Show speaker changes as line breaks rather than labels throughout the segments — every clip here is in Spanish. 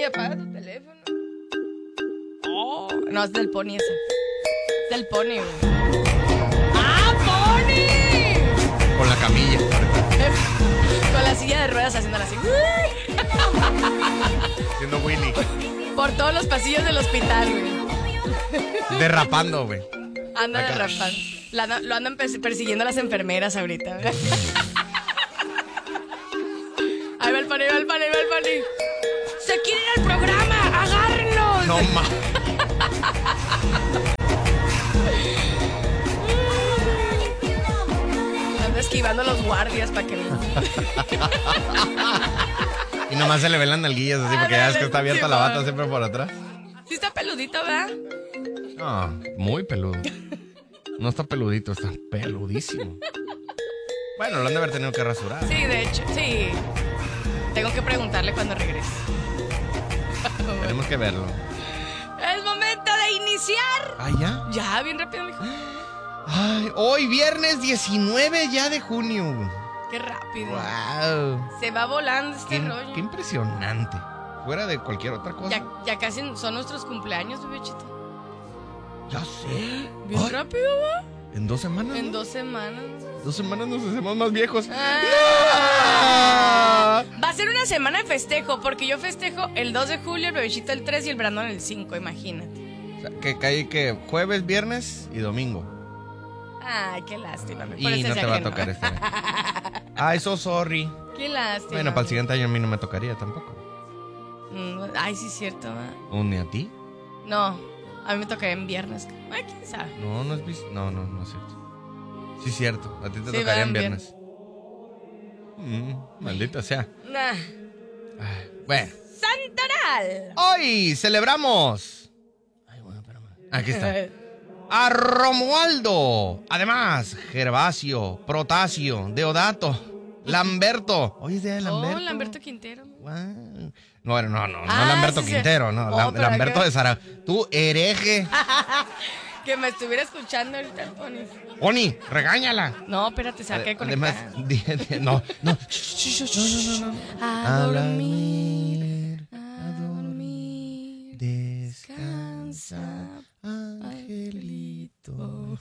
Ay, apaga tu teléfono. Oh, no, es del Pony ese. Es del Pony, güey. ¡Ah, Pony!
Con la camilla.
Con la silla de ruedas haciéndola así.
Siendo Winnie.
Por todos los pasillos del hospital, güey.
Derrapando, güey.
Anda derrapando. Lo andan persiguiendo las enfermeras ahorita, ¿verdad? Ahí va el Pony, ahí va el Pony, ahí va el Pony. ¡Se quieren ir al programa! ¡Agárrenlos!
No ma.
Anda esquivando a los guardias para que no.
Y nomás se le ven las nalguillas así porque ya ves que está abierta la bata siempre por atrás.
Sí está peludito, ¿verdad?
No, muy peludo. No está peludito, está peludísimo. Bueno, lo han de haber tenido que rasurar.
Sí, de hecho, sí. Tengo que preguntarle cuando regrese.
Tenemos que verlo.
Es momento de iniciar.
Ah, ¿ya?
Ya, bien rápido, mijo.
Ay, hoy viernes 19 ya de junio.
Qué rápido.
Wow.
Se va volando este rollo.
Qué impresionante. Fuera de cualquier otra cosa.
Ya casi son nuestros cumpleaños, bebechito.
Ya sé.
Bien
Ay,
rápido, ¿va?
¿En 2 semanas?
En
¿no?
2 semanas.
2 semanas nos hacemos más viejos.
Ah. Va a ser una semana de festejo, porque yo festejo el 2 de julio, el bebechito el 3 y el Brandon el 5, imagínate.
O sea, que cae que jueves, viernes y domingo.
Ay, qué lástima.
Y no te va a tocar este año. Ay, so sorry.
Qué lástima.
Bueno, para el siguiente año a mí no me tocaría tampoco.
Ay, sí es cierto, ¿va?
¿O ni a ti?
No, a mí me tocaría en viernes. Ay, quién sabe.
No, no es no es cierto. Sí es cierto, a ti te
Sí,
tocaría en
van bien.
viernes. Maldita sea.
Nah.
Ay, bueno,
¡Santoral!
hoy celebramos. Ay, bueno, espérame. Aquí está. A Romualdo. Además, Gervasio, Protasio, Deodato, Lamberto. Hoy es día de Lamberto.
Oh, Lamberto Quintero.
Wow. No, no
Ah,
Lamberto
sí,
Quintero, no.
Oh, pero
Lamberto
acá-
de Sara. Tú, hereje.
Que me estuviera escuchando ahorita el Pony.
Oni, regáñala.
No, espérate, se va a quedar
Además,
conectada.
no.
No.
A
A
dormir,
dormir.
descansa, angelito.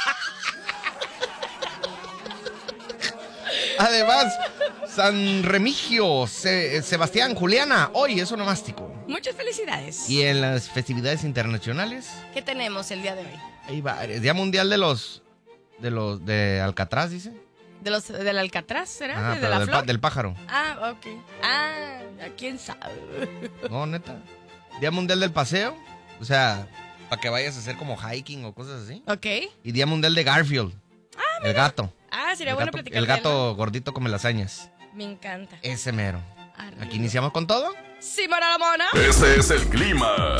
Además, San Remigio, Sebastián, Juliana, hoy es onomástico.
Muchas felicidades.
Y en las festividades internacionales,
¿Qué tenemos el día de hoy?
hay varios. Día Mundial de Alcatraz, dice.
Del Alcatraz, ¿será?
Ajá,
¿De
pero
la flor?
del pájaro.
Ah, ok. Ah, ¿quién sabe?
No, neta. Día Mundial del Paseo. O sea, para que vayas a hacer como hiking o cosas así.
Ok.
Y Día Mundial de Garfield. El gato.
Ah, sería
El
bueno
gato,
platicar
el
de él,
gato gordito come lasañas.
¿no? Me encanta.
Ese mero.
Arriba.
Aquí iniciamos con todo.
Sí, mona la mona.
Este es el clima.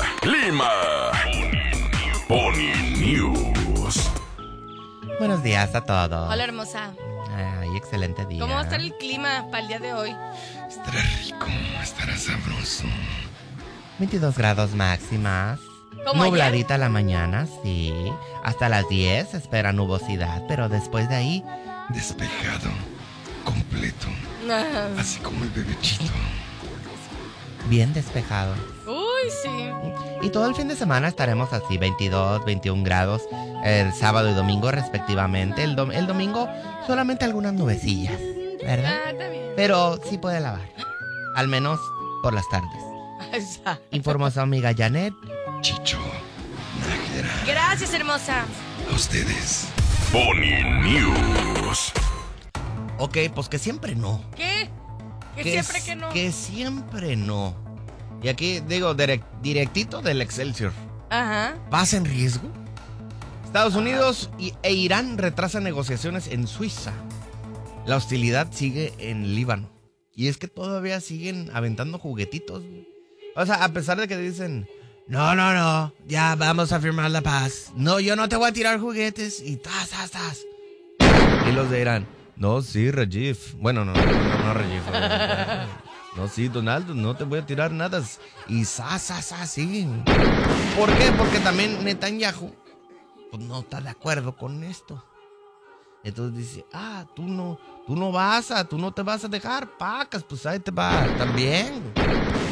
Pony News.
Buenos días a todos.
Hola, hermosa.
Ay, excelente día.
¿Cómo va a estar el clima para el día de hoy?
Estará rico, estará sabroso. 22 grados máximas.
¿Como
Nubladita la mañana, sí. Hasta las 10 se espera nubosidad, pero después de ahí, despejado, completo.
Ah.
Así como el bebechito. Bien despejado.
Uy, sí.
Y todo el fin de semana estaremos así, 22, 21 grados, el sábado y domingo respectivamente. El domingo solamente algunas nubecillas, ¿verdad?
Ah, está bien.
Pero sí puede lavar, al menos por las tardes.
Exacto.
Informó a su amiga Janet. Chicho, Nájera,
Gracias, hermosa.
a ustedes.
Pony News.
Ok, pues que siempre no.
¿Qué? Que siempre que no.
Que siempre no. Y aquí digo, directito del Excelsior.
Ajá.
¿Pasa en riesgo? Estados Unidos e Irán retrasan negociaciones en Suiza. La hostilidad sigue en Líbano. Y es que todavía siguen aventando juguetitos. O sea, a pesar de que dicen, no, ya vamos a firmar la paz. No, yo no te voy a tirar juguetes. Y tas. Y los de Irán, no, sí, Rajiv. Bueno, no Rajiv. No, sí, Donaldo, no te voy a tirar nada. Y sí. ¿Por qué? Porque también Netanyahu pues no está de acuerdo con esto. Entonces dice, tú no te vas a dejar, pacas, pues ahí te va también.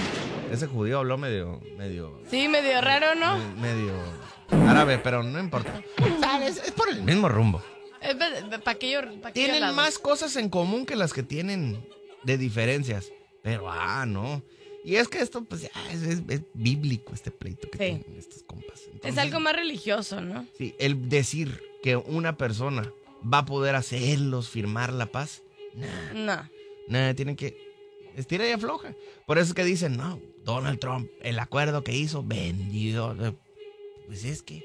Ese judío habló medio
Sí, medio raro, ¿no?
medio árabe, pero no importa. ¿Sabes? Es por el mismo rumbo.
¿Para qué
Tienen más cosas en común que las que tienen de diferencias. Pero, no. Y es que esto, pues, ya es bíblico este pleito que tienen estos compas. Entonces,
es algo más religioso, ¿no?
Sí, el decir que una persona va a poder hacerlos firmar la paz, nada, tienen que estira y afloja. Por eso es que dicen, no, Donald Trump, el acuerdo que hizo, vendió. Pues es que,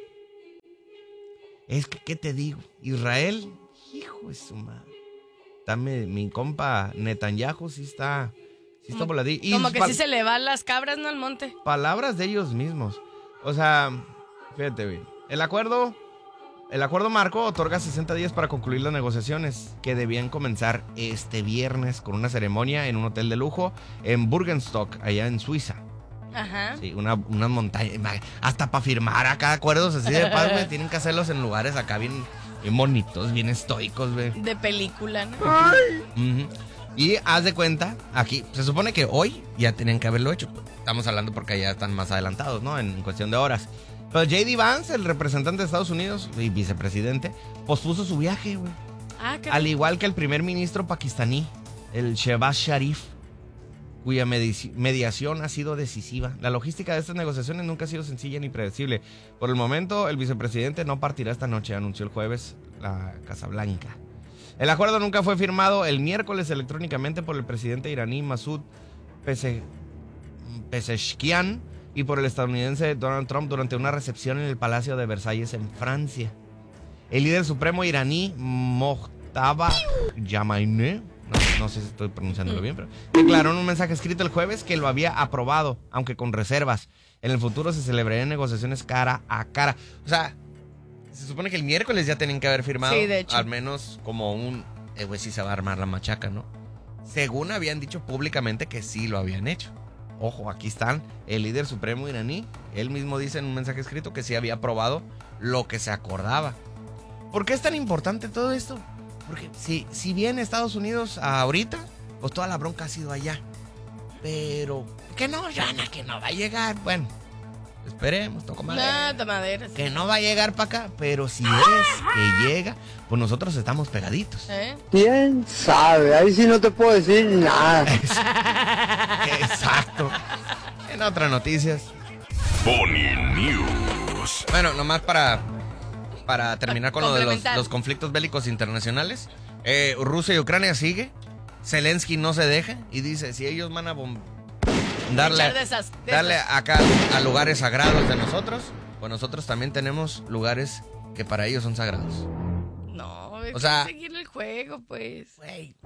¿qué te digo? Israel, hijo de su madre. Mi compa Netanyahu sí está voladito.
Como que sí se le van las cabras, ¿no? Al monte.
Palabras de ellos mismos. O sea, fíjate bien. El acuerdo marco otorga 60 días para concluir las negociaciones que debían comenzar este viernes con una ceremonia en un hotel de lujo en Burgenstock, allá en Suiza.
Ajá.
Sí, unas montañas. Hasta para firmar acá acuerdos así de paz, güey, tienen que hacerlos en lugares acá bien bonitos, bien estoicos, güey.
De película, ¿no?
Uh-huh. Y haz de cuenta, aquí, se supone que hoy ya tenían que haberlo hecho. Estamos hablando porque ya están más adelantados, ¿no? En cuestión de horas. Pero J.D. Vance, el representante de Estados Unidos y vicepresidente, pospuso su viaje, güey. Al igual que el primer ministro pakistaní, el Shehbaz Sharif, cuya mediación ha sido decisiva. La logística de estas negociaciones nunca ha sido sencilla ni predecible. Por el momento, el vicepresidente no partirá esta noche, anunció el jueves la Casa Blanca. El acuerdo nunca fue firmado el miércoles electrónicamente por el presidente iraní Masoud Pezeshkian y por el estadounidense Donald Trump durante una recepción en el Palacio de Versalles en Francia. El líder supremo iraní Mojtaba Yamaine, no sé si estoy pronunciándolo bien, pero declaró en un mensaje escrito el jueves que lo había aprobado, aunque con reservas. En el futuro se celebrarían negociaciones cara a cara. O sea, se supone que el miércoles ya tienen que haber firmado.
Sí, de hecho.
Al menos como un... pues sí se va a armar la machaca, ¿no? Según habían dicho públicamente que sí lo habían hecho. Ojo, aquí están el líder supremo iraní. Él mismo dice en un mensaje escrito que sí había aprobado lo que se acordaba. ¿Por qué es tan importante todo esto? Porque si bien Estados Unidos ahorita, pues toda la bronca ha sido allá. Pero que no, Yana, que no va a llegar. Bueno, esperemos, toco madera.
No, madera. Sí.
Que no va a llegar para acá, pero si es que llega, pues nosotros estamos pegaditos.
¿Quién sabe? Ahí sí no te puedo decir nada.
Exacto. En otras noticias.
Pony News.
Bueno, nomás para terminar con lo de los conflictos bélicos internacionales. Rusia y Ucrania sigue. Zelensky no se deja y dice, si ellos van a darle acá a lugares sagrados de nosotros, pues nosotros también tenemos lugares que para ellos son sagrados.
No,
o sea,
seguirle el juego, pues.
Güey.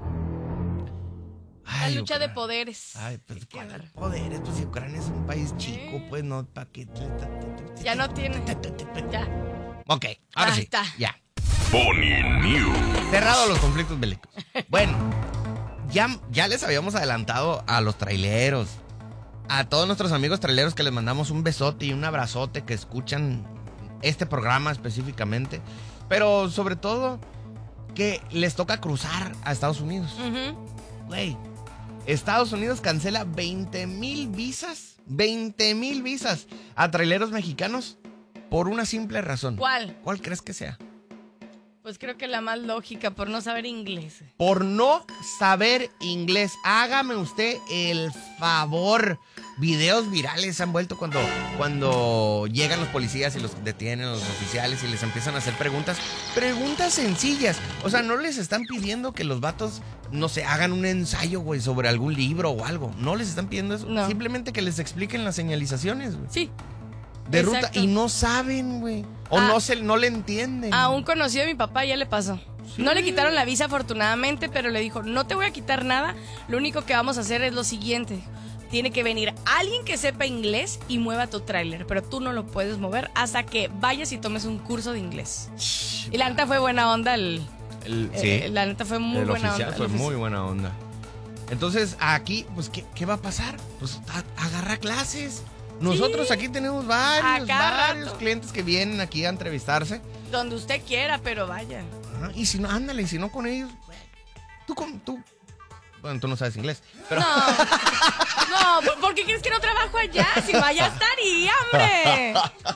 La lucha de poderes.
Ay, pues ¿cuál poderes? Pues si Ucrania es un país chico, pues no, ¿para qué?
Ya no tiene. Ya.
Ok, ahora sí.
Está.
Ya.
Pony News.
Cerrado los conflictos bélicos. Bueno, ya les habíamos adelantado a los traileros, a todos nuestros amigos traileros que les mandamos un besote y un abrazote que escuchan este programa específicamente, pero sobre todo que les toca cruzar a Estados Unidos. Güey, Estados Unidos cancela 20,000 visas, 20,000 visas a traileros mexicanos por una simple razón.
¿Cuál?
¿Cuál crees que sea?
Pues creo que la más lógica, por no saber inglés.
Por no saber inglés. Hágame usted el favor. Videos virales se han vuelto cuando llegan los policías y los detienen los oficiales y les empiezan a hacer preguntas. Preguntas sencillas. O sea, no les están pidiendo que los vatos, no sé, hagan un ensayo, güey, sobre algún libro o algo. No les están pidiendo eso.
No.
Simplemente que les expliquen las señalizaciones, güey.
Sí.
De
Exacto.
ruta. Y no saben, güey. O no le entienden.
A un conocido de mi papá ya le pasó.
Sí.
No le quitaron la visa afortunadamente, pero le dijo, no te voy a quitar nada, lo único que vamos a hacer es lo siguiente. Tiene que venir alguien que sepa inglés y mueva tu tráiler, pero tú no lo puedes mover hasta que vayas y tomes un curso de inglés. Y la neta fue buena onda
Sí.
la neta fue muy buena onda.
Fue muy buena onda. Entonces, aquí, pues, ¿qué va a pasar? Pues, agarra clases. Nosotros aquí tenemos varios clientes que vienen aquí a entrevistarse.
Donde usted quiera, pero vaya.
Ajá, y si no, ándale, si no con ellos, tú, bueno, tú no sabes inglés, pero...
No, ¿por qué crees que no trabajo allá? Si no, allá estaría, hombre.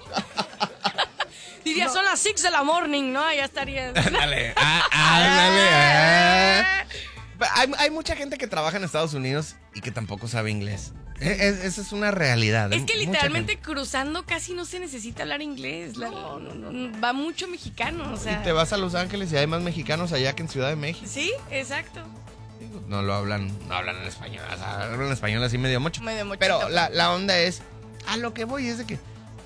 Diría, son las 6 de la morning, ¿no? Allá estaría.
Ándale. Hay mucha gente que trabaja en Estados Unidos y que tampoco sabe inglés. Esa es una realidad.
Es que literalmente cruzando casi no se necesita hablar inglés. No, va mucho mexicano, o sea.
Y te vas a Los Ángeles y hay más mexicanos allá que en Ciudad de México.
Sí, exacto.
No hablan en español, o sea, hablan español así medio mocho. Pero
la
la onda es, a lo que voy es de que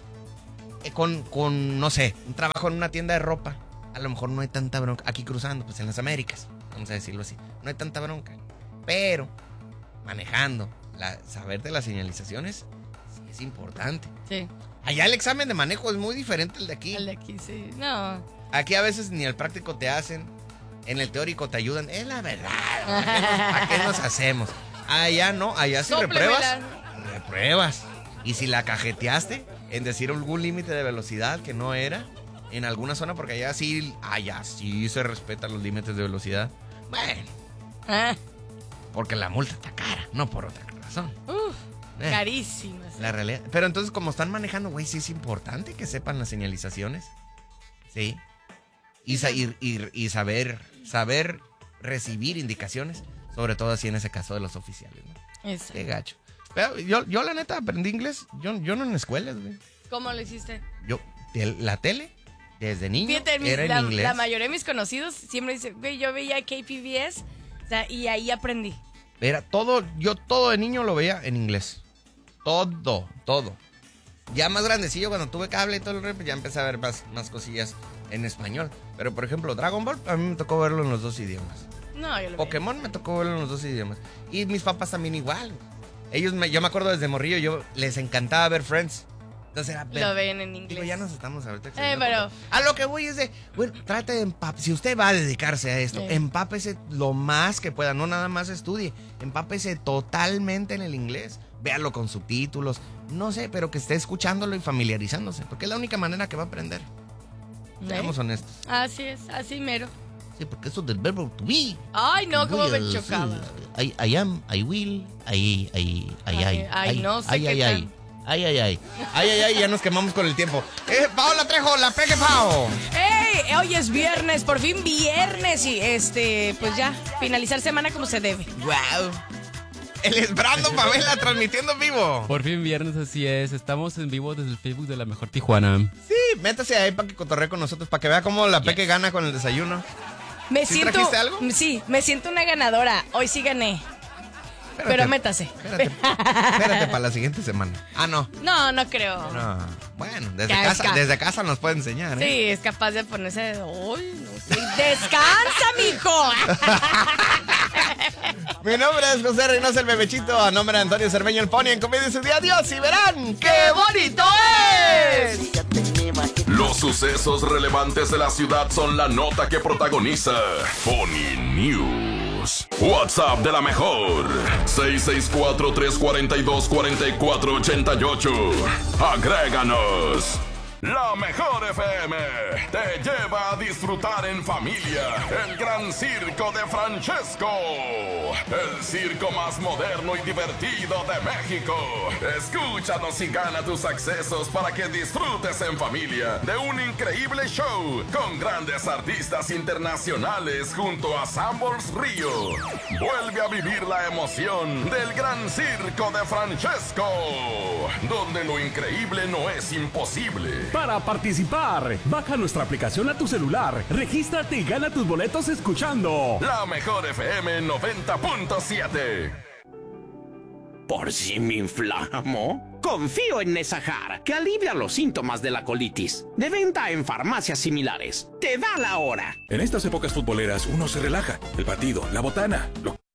con, no sé, un trabajo en una tienda de ropa, a lo mejor no hay tanta bronca. Aquí cruzando, pues en las Américas, vamos a decirlo así, no hay tanta bronca. Pero manejando, saber de las señalizaciones sí es importante.
Sí.
Allá el examen de manejo es muy diferente al de aquí.
El de aquí, sí. No.
Aquí a veces ni el práctico te hacen, en el teórico te ayudan. Es la verdad. ¿Para qué nos hacemos? Allá no, allá si repruebas. Y si la cajeteaste en decir algún límite de velocidad que no era en alguna zona, porque allá sí se respetan los límites de velocidad. Bueno, porque la multa está cara, no por otra razón.
Carísima. Sí.
La realidad. Pero entonces, como están manejando, güey, sí es importante que sepan las señalizaciones. Sí. Y saber recibir indicaciones, sobre todo así en ese caso de los oficiales, ¿no?
Eso.
Qué gacho. Pero yo la neta aprendí inglés, yo no en escuelas, güey.
¿Cómo lo hiciste?
La tele, desde niño,
fíjate,
era en inglés.
La mayoría de mis conocidos siempre dicen, güey, yo veía KPBS, o sea, y ahí aprendí.
Yo todo de niño lo veía en inglés. Todo. Ya más grandecillo, cuando tuve cable y todo el rollo, ya empecé a ver más cosillas en español. Pero, por ejemplo, Dragon Ball, a mí me tocó verlo en los dos idiomas.
No, yo lo
Pokémon me tocó verlo en los dos idiomas. Y mis papás también igual. Yo me acuerdo desde morrillo, les encantaba ver Friends. Entonces
lo ven en inglés.
Digo, ya nos estamos ahorita.
Pero
a lo que voy es de, bueno, trate de empapar. Si usted va a dedicarse a esto, empápese lo más que pueda. No nada más estudie. Empápese totalmente en el inglés. Véalo con subtítulos. No sé, pero que esté escuchándolo y familiarizándose. Porque es la única manera que va a aprender. Seamos honestos.
Así es, así mero.
Sí, porque eso del verbo to be.
Ay, no, cómo me chocaba.
I am, I will,
Ay, no sé qué tal.
Ay, ya nos quemamos con el tiempo. Paola Trejo, la Peque Pao.
¡Ey! Hoy es viernes, por fin viernes. Y pues ya, finalizar semana como se debe.
¡Wow! El Esbrando Pamela transmitiendo en vivo.
Por fin viernes, así es. Estamos en vivo desde el Facebook de La Mejor Tijuana.
Sí, métase ahí para que cotorree con nosotros, para que vea cómo la Peque gana con el desayuno. ¿Trajiste algo?
Sí, me siento una ganadora. Hoy sí gané. Pero métase.
Espérate para la siguiente semana. No.
No creo.
No. Bueno, desde casa nos puede enseñar, ¿eh?
Sí, es capaz de ponerse. ¡Uy, no sé! ¡Descansa, mijo!
Mi nombre es José Reynoso, el Bebechito. A nombre de Antonio Cermeño, el Pony, en Comedia su día. Adiós y verán qué bonito es.
Los sucesos relevantes de la ciudad son la nota que protagoniza Pony News. WhatsApp de la mejor 664-342-4488. Agréganos. La Mejor FM te lleva a disfrutar en familia el Gran Circo de Francesco, el circo más moderno y divertido de México. Escúchanos y gana tus accesos para que disfrutes en familia de un increíble show con grandes artistas internacionales junto a Sambors Río. Vuelve a vivir la emoción del Gran Circo de Francesco, donde lo increíble no es imposible.
Para participar, baja nuestra aplicación a tu celular, regístrate y gana tus boletos escuchando
La Mejor FM 90.7.
¿Por si me inflamo? Confío en Nesajar, que alivia los síntomas de la colitis. De venta en farmacias similares. Te da la hora.
En estas épocas futboleras uno se relaja. El partido, la botana, lo